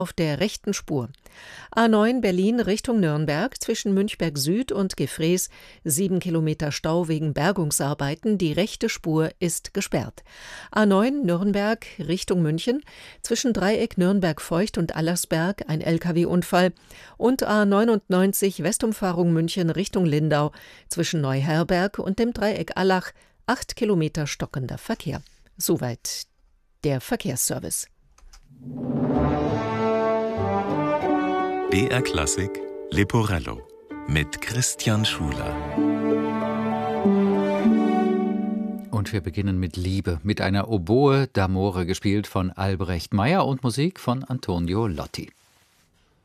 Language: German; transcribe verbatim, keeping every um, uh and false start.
auf der rechten Spur. A neun Berlin Richtung Nürnberg zwischen Münchberg Süd und Gefrees, sieben Kilometer Stau wegen Bergungsarbeiten, die rechte Spur ist gesperrt. A neun Nürnberg Richtung München zwischen Dreieck Nürnberg-Feucht und Allersberg ein L K W-Unfall und A neunundneunzig Westumfahrung München Richtung Lindau zwischen Neuherberg und dem Dreieck Allach, acht Kilometer stockender Verkehr. Soweit der Verkehrsservice. B R Klassik Leporello mit Christian Schuler. Und wir beginnen mit Liebe, mit einer Oboe d'Amore gespielt von Albrecht Meyer und Musik von Antonio Lotti.